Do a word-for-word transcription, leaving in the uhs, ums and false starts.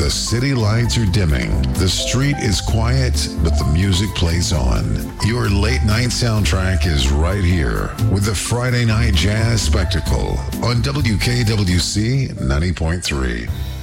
The city lights are dimming. The street is quiet, but the music plays on. Your late night soundtrack is right here with the Friday Night Jazz Spectacle on W K W C ninety point three.